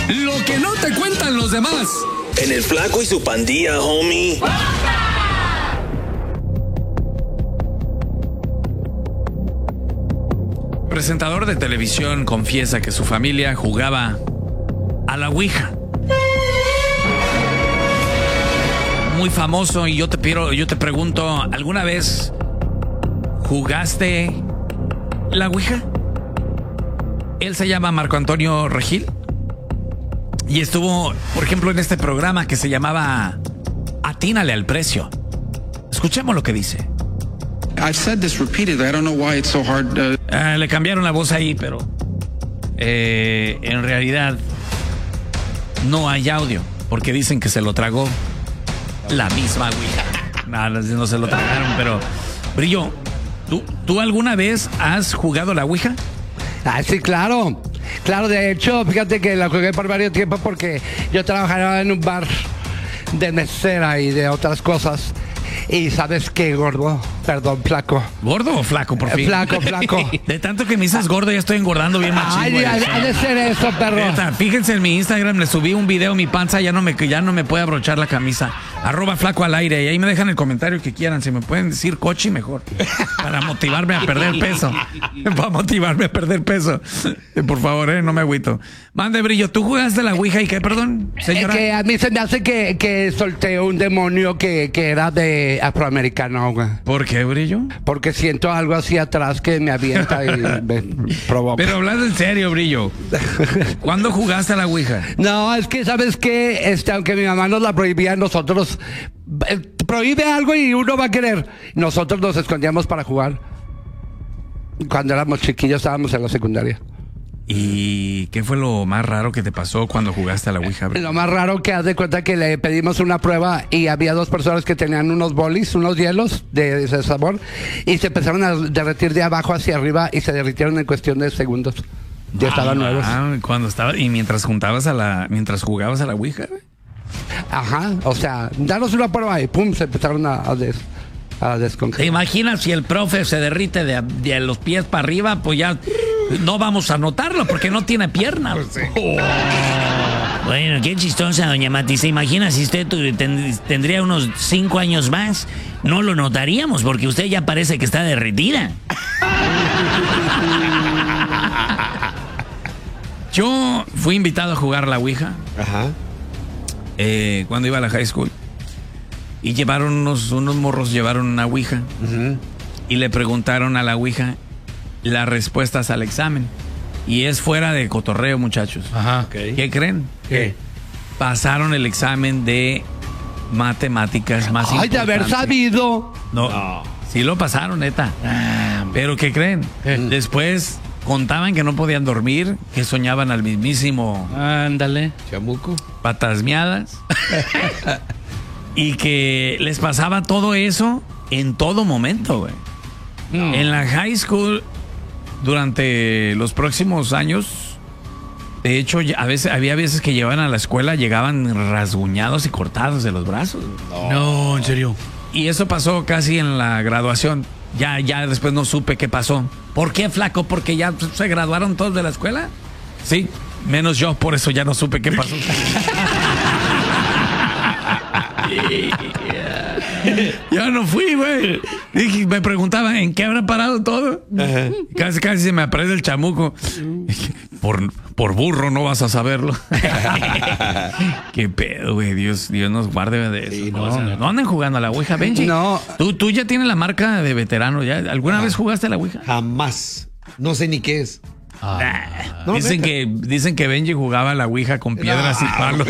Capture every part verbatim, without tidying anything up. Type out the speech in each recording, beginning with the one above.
Lo que no te cuentan los demás. En el Flaco y su pandilla, homie. Presentador de televisión confiesa que su familia jugaba a la Ouija. Muy famoso, y yo te pido, yo te pregunto, ¿alguna vez jugaste la Ouija? Él se llama Marco Antonio Regil y estuvo, por ejemplo, en este programa que se llamaba Atínale al Precio. Escuchemos lo que dice. I've said this repeatedly. I don't know why it's so hard. Uh... Uh, le cambiaron la voz ahí, pero eh, en realidad no hay audio, porque dicen que se lo tragó la misma Ouija. No, no se lo tragaron, pero Brillo, ¿tú, ¿tú alguna vez has jugado la Ouija? Ah, sí, claro. Claro, de hecho, fíjate que la jugué por varios tiempos porque yo trabajaba en un bar de mesera y de otras cosas. Y ¿sabes qué, gordo? Perdón, flaco. ¿Gordo o flaco, por fin? Flaco, flaco. De tanto que me dices gordo, ya estoy engordando bien machín. Ay, ha, ha de ser eso, perro. Neta, fíjense en mi Instagram, le subí un video, mi panza ya no me, ya no me puede abrochar la camisa. Arroba flaco al aire. Y ahí me dejan el comentario que quieran. Si me pueden decir cochi, mejor. Para motivarme a perder peso. Para motivarme a perder peso. Por favor, eh, no me agüito. Mande, Brillo, ¿tú jugaste la Ouija y qué, perdón, señora? Es que a mí se me hace que, que solté un demonio que, que era de afroamericano, güey. ¿Por qué, Brillo? Porque siento algo así atrás que me avienta y me provoca. Pero hablando en serio, Brillo. ¿Cuándo jugaste a la Ouija? No, es que, ¿sabes qué? Este, aunque mi mamá nos la prohibía, nosotros... Eh, prohíbe algo y uno va a querer. Nosotros nos escondíamos para jugar. Cuando éramos chiquillos, estábamos en la secundaria. ¿Y qué fue lo más raro que te pasó cuando jugaste a la Ouija? Brillo? Lo más raro que haz de cuenta que le pedimos una prueba y había dos personas que tenían unos bolis, unos hielos de ese sabor, y se empezaron a derretir de abajo hacia arriba y se derritieron en cuestión de segundos. Ya ah, estaban nuevos. Ah, cuando estaba, y mientras juntabas a la, mientras jugabas a la Ouija. Ajá, o sea, danos una prueba y pum, se empezaron a, a des, a descongelar. ¿Te imaginas si el profe se derrite de, de los pies para arriba? Pues ya no vamos a notarlo porque no tiene pierna. Oh. Bueno, qué chistosa, doña Mati. ¿Se imagina si usted ten, tendría unos cinco años más? No lo notaríamos porque usted ya parece que está derretida. Yo fui invitado a jugar a la Ouija. Ajá. Eh, cuando iba a la high school. Y llevaron unos, unos morros, llevaron una Ouija. Uh-huh. Y le preguntaron a la Ouija las respuestas al examen. Y es fuera de cotorreo, muchachos. Ajá, okay. ¿Qué creen? ¿Qué? Pasaron el examen de matemáticas más Ay, importante. de haber sabido. No, no. Sí lo pasaron, neta. Ah, pero ¿qué creen? ¿Qué? Después contaban que no podían dormir, que soñaban al mismísimo... Ándale. Chamuco. Patasmeadas. Y que les pasaba todo eso en todo momento, güey. Mm. En la high school, durante los próximos años, de hecho, a veces había veces que llevaban a la escuela, llegaban rasguñados y cortados de los brazos. No, no, en serio. Y eso pasó casi en la graduación. Ya, ya después no supe qué pasó. ¿Por qué, flaco? ¿Porque ya se graduaron todos de la escuela? Sí, menos yo, por eso ya no supe qué pasó. Ya no fui, güey. Dije, me preguntaban en qué habrá parado todo. Ajá. Casi, casi se me aparece el chamuco. Por, por burro no vas a saberlo. Qué pedo, güey. Dios, Dios nos guarde de eso. Sí, no, no, no. no anden jugando a la Ouija, Benji. No. Tú, tú ya tienes la marca de veterano. ¿Ya? ¿Alguna ah, vez jugaste a la Ouija? Jamás. No sé ni qué es. Ah, no, dicen, que, dicen que Benji jugaba a la Ouija con piedras no, y palos.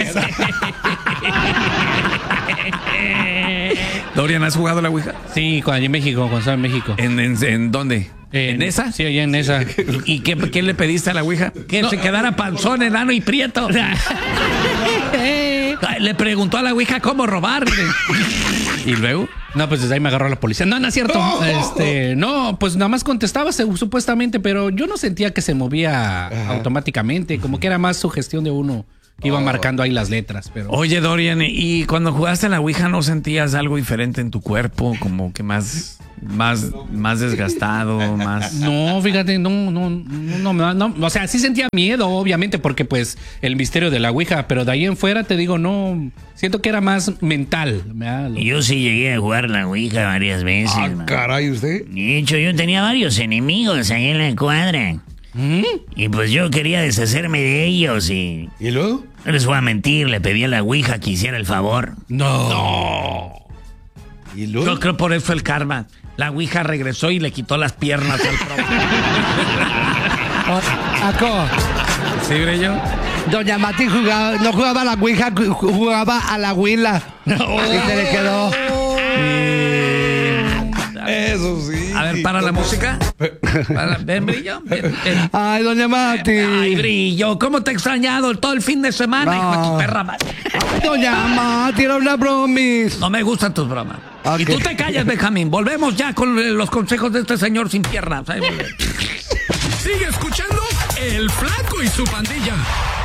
Dorian, ¿has jugado a la Ouija? Sí, cuando en México, cuando estaba en México. ¿En, en, en dónde? ¿En, ¿En esa? Sí, allá en esa. ¿Y qué, qué le pediste a la Ouija? Que no. se quedara panzón, enano y prieto. Le preguntó a la Ouija cómo robarle. ¿Y luego? No, pues desde ahí me agarró la policía. No, no es cierto. Oh, este, no, pues nada más contestaba supuestamente, pero yo no sentía que se movía Ajá. automáticamente, como que era más sugestión de uno que iba oh. marcando ahí las letras. Pero... Oye, Dorian, ¿y cuando jugaste a la Ouija no sentías algo diferente en tu cuerpo? Como que más más, más desgastado, más... No, fíjate, no, no, no, no, no, o sea, sí sentía miedo, obviamente, porque pues el misterio de la Ouija, pero de ahí en fuera te digo, no, siento que era más mental. ¿Verdad? Yo sí llegué a jugar la Ouija varias veces. Ah, man. caray, ¿usted? De hecho, yo tenía varios enemigos ahí en la cuadra. ¿Mm? Y pues yo quería deshacerme de ellos y... ¿Y luego? No les voy a mentir, le pedí a la Ouija que hiciera el favor. No. no. ¿Y Yo luego? creo por eso fue el karma. La Ouija regresó y le quitó las piernas al propio. Aco, ¿Sí, Brillo? doña Mati jugaba, no jugaba a la Ouija, jugaba a la Huila. Y se le quedó. Eso sí. A ver, para la música. Para, ven, Brillo. Ven, ven. Ay, doña Mati. Ay, Brillo, ¿cómo te he extrañado todo el fin de semana, No. hijo de tu perra madre? Doña Mati, era una bromis. No me gustan tus bromas. Ok. Y tú te callas, Benjamín. Volvemos ya con eh, los consejos de este señor sin piernas. Ahí volvemos. Sigue escuchando El Flaco y su pandilla.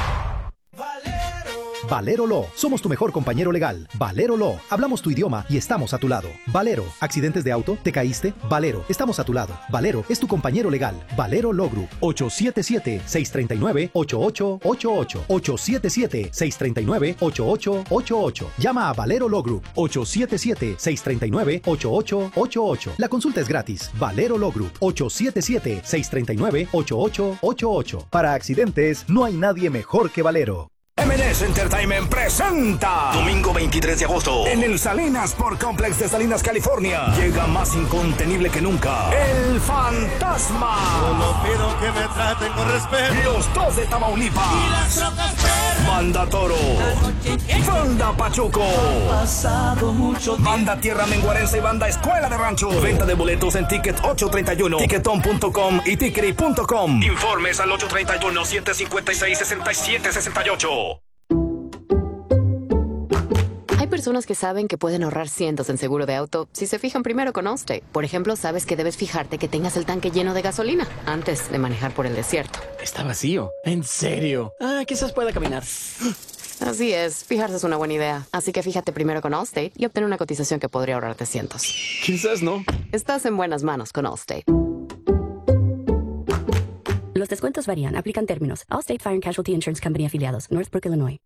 Valero Law. Somos tu mejor compañero legal. Valero Law. Hablamos tu idioma y estamos a tu lado. Valero. ¿Accidentes de auto? ¿Te caíste? Valero. Estamos a tu lado. Valero es tu compañero legal. Valero Law Group. ocho siete siete, seis tres nueve, ocho ocho ocho ocho. ocho siete siete, seis tres nueve, ocho ocho ocho ocho. Llama a Valero Law Group. ocho siete siete, seis tres nueve, ocho ocho ocho ocho. La consulta es gratis. Valero Law Group. ocho siete siete, seis tres nueve, ocho ocho ocho ocho. Para accidentes, no hay nadie mejor que Valero. M and S Entertainment presenta domingo veintitrés de agosto en el Salinas Sport Complex de Salinas, California. Llega más incontenible que nunca El Fantasma. Solo pido que me traten con respeto. Los dos de Tamaulipas. Y las rocas verdes. Banda Toro. Banda Pachuco. Pasado mucho tiempo. Banda Tierra Menguarense y Banda Escuela de Rancho. Venta de boletos en Ticket ocho treinta y uno, Ticketon punto com y Tickery punto com. Informes al ocho treinta y uno, siete cincuenta y seis, sesenta y siete sesenta y ocho. Hay personas que saben que pueden ahorrar cientos en seguro de auto si se fijan primero con Allstate. Por ejemplo, sabes que debes fijarte que tengas el tanque lleno de gasolina antes de manejar por el desierto. Está vacío. ¿En serio? Ah, quizás pueda caminar. Así es, fijarse es una buena idea. Así que fíjate primero con Allstate y obtén una cotización que podría ahorrarte cientos. Quizás no. Estás en buenas manos con Allstate. Los descuentos varían. Aplican términos. Allstate Fire and Casualty Insurance Company afiliados. Northbrook, Illinois.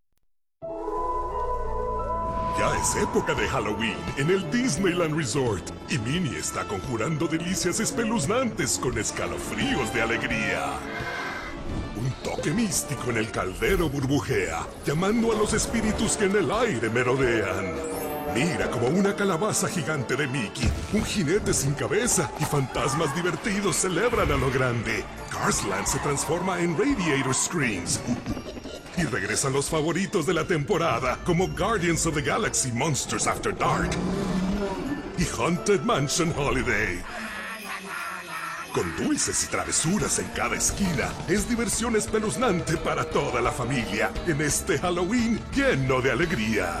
Ya es época de Halloween en el Disneyland Resort y Minnie está conjurando delicias espeluznantes con escalofríos de alegría. Un toque místico en el caldero burbujea, llamando a los espíritus que en el aire merodean. Mira como una calabaza gigante de Mickey, un jinete sin cabeza y fantasmas divertidos celebran a lo grande. Carsland se transforma en Radiator Screams. Y regresan los favoritos de la temporada, como Guardians of the Galaxy Monsters After Dark y Haunted Mansion Holiday. Con dulces y travesuras en cada esquina, es diversión espeluznante para toda la familia en este Halloween lleno de alegría.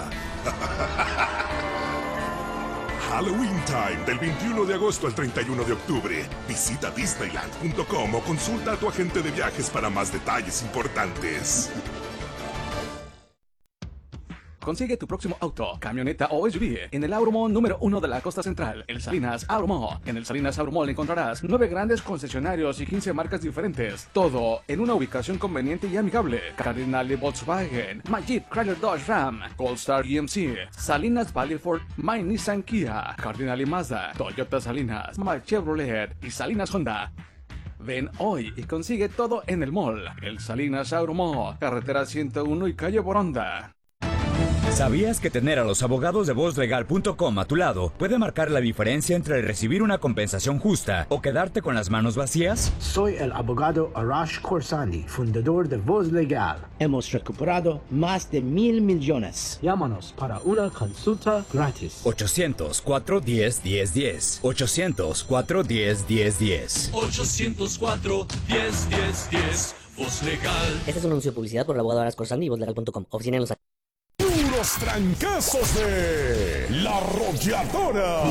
Halloween Time del veintiuno de agosto al treinta y uno de octubre. Visita disneyland punto com o consulta a tu agente de viajes para más detalles importantes. Consigue tu próximo auto, camioneta o S U V en el Auromall número uno de la costa central, el Salinas Auromall. En el Salinas Auromall encontrarás nueve grandes concesionarios y quince marcas diferentes. Todo en una ubicación conveniente y amigable. Cardinal Volkswagen, My Jeep Chrysler Dodge Ram, Goldstar G M C, Salinas Valley Ford, My Nissan Kia, Cardinal Mazda, Toyota Salinas, My Chevrolet y Salinas Honda. Ven hoy y consigue todo en el mall. El Salinas Auromall, carretera ciento uno y calle Boronda. ¿Sabías que tener a los abogados de voz legal punto com a tu lado puede marcar la diferencia entre recibir una compensación justa o quedarte con las manos vacías? Soy el abogado Arash Khorsandi, fundador de Voz Legal. Hemos recuperado más de mil millones. Llámanos para una consulta gratis. ochocientos, cuatro diez, diez diez. ochocientos, cuatro diez, diez diez. ochocientos cuatro, diez, diez, diez. Voz Legal. Este es un anuncio de publicidad por el abogado Arash Khorsandi y voz legal punto com. Oficina en Los Los trancazos de La Arrolladora.